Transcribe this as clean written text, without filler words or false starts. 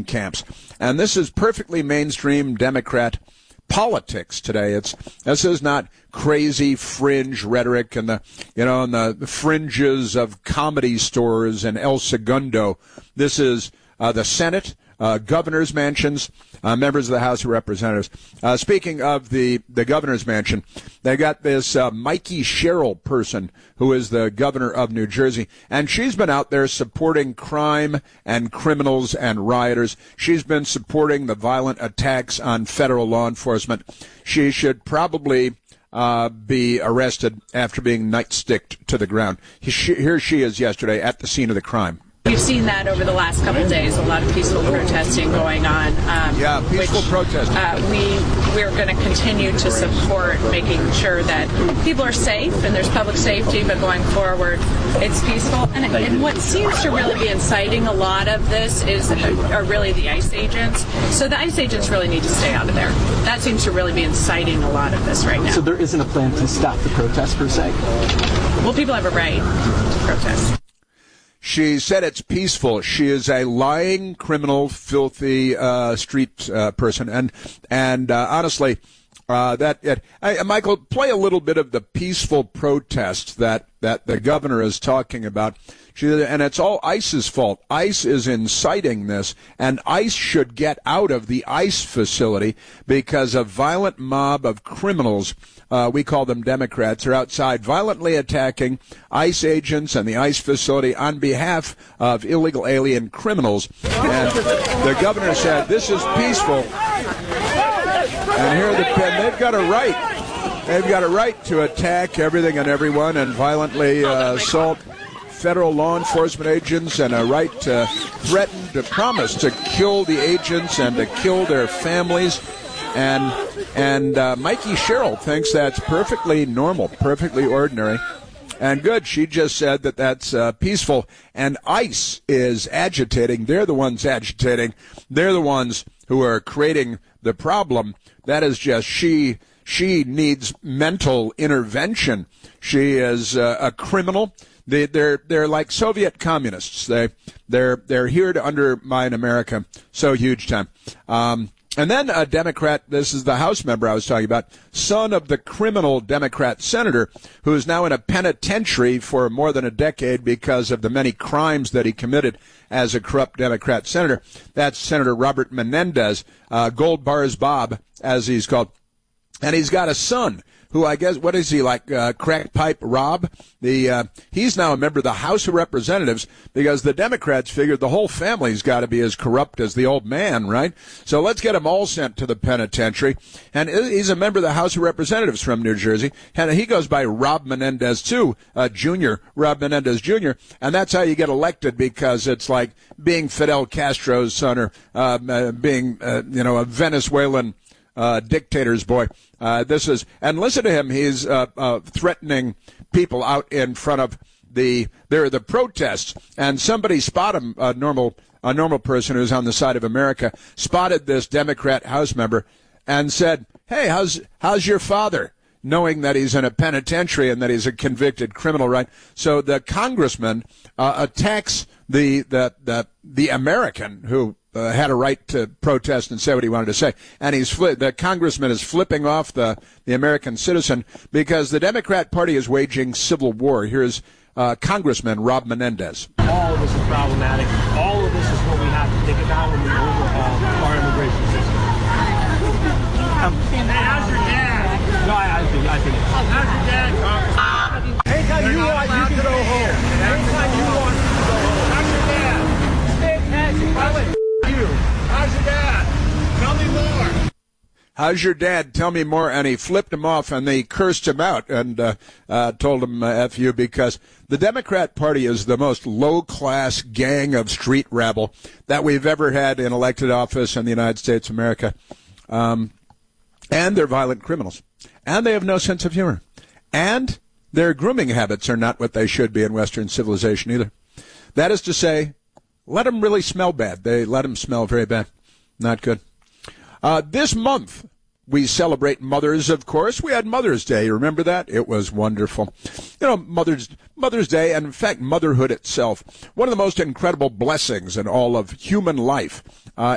camps. And this is perfectly mainstream Democrat politics today. This is not crazy fringe rhetoric and the fringes of comedy stores and El Segundo. This is the Senate, governor's mansions, members of the House of Representatives. Speaking of the governor's mansion, they got this Mikey Sherrill person who is the governor of New Jersey, and she's been out there supporting crime and criminals and rioters. She's been supporting the violent attacks on federal law enforcement. She should probably be arrested after being nightsticked to the ground. Here she is yesterday at the scene of the crime. We've seen that over the last couple of days, a lot of peaceful protesting going on. Peaceful protesting. We're going to continue to support making sure that people are safe and there's public safety, but going forward, it's peaceful. And what seems to really be inciting a lot of this are really the ICE agents. So the ICE agents really need to stay out of there. That seems to really be inciting a lot of this right now. So there isn't a plan to stop the protests per se? Well, people have a right to protest. She said it's peaceful. She is a lying, criminal, filthy street person, and honestly, Michael, play a little bit of the peaceful protest that the governor is talking about. And it's all ICE's fault. ICE is inciting this, and ICE should get out of the ICE facility because a violent mob of criminals, we call them Democrats, are outside violently attacking ICE agents and the ICE facility on behalf of illegal alien criminals. And the governor said, this is peaceful. And here they've got a right. They've got a right to attack everything and everyone and violently assault federal law enforcement agents, and a right to threaten, to promise to kill the agents and to kill their families. And Mikey Sherrill thinks that's perfectly normal, perfectly ordinary, and good. She just said that that's peaceful. And ICE is agitating. They're the ones agitating. They're the ones who are creating the problem. That is just she needs mental intervention. She is a criminal. They're like Soviet communists. They're here to undermine America so huge time. And then a Democrat, this is the House member I was talking about, son of the criminal Democrat senator who is now in a penitentiary for more than a decade because of the many crimes that he committed as a corrupt Democrat senator. That's Senator Robert Menendez, Gold Bars Bob, as he's called. And he's got a son who, I guess, what is he, like Crack Pipe Rob? He's now a member of the House of Representatives because the Democrats figured the whole family's got to be as corrupt as the old man, right? So let's get them all sent to the penitentiary. And he's a member of the House of Representatives from New Jersey. And he goes by Rob Menendez, too, Jr., Rob Menendez, Jr. And that's how you get elected, because it's like being Fidel Castro's son or being, a Venezuelan dictator's boy. And listen to him. He's threatening people out in front of the protests. And somebody spotted him, a normal person who's on the side of America, spotted this Democrat House member and said, "Hey, how's your father?" Knowing that he's in a penitentiary and that he's a convicted criminal, right? So the congressman attacks the American who had a right to protest and say what he wanted to say. And the congressman is flipping off the American citizen because the Democrat Party is waging civil war. Here's Congressman Rob Menendez. All of this is problematic. All of this is what we have to think about when we overhaul our immigration system. How's your dad? No, I think. How's your dad, Congressman? Anytime you want, you can go home. Anytime you want, you can go home. How's your dad? Fantastic. By the way, you. How's your dad? Tell me more. How's your dad? Tell me more. And he flipped him off and they cursed him out and told him F you, because the Democrat Party is the most low-class gang of street rabble that we've ever had in elected office in the United States of America. And they're violent criminals. And they have no sense of humor. And their grooming habits are not what they should be in Western civilization either. That is to say, let them really smell bad. They let them smell very bad. Not good. This month, we celebrate mothers, of course. We had Mother's Day. Remember that? It was wonderful. Mother's Day, and in fact, motherhood itself, one of the most incredible blessings in all of human life.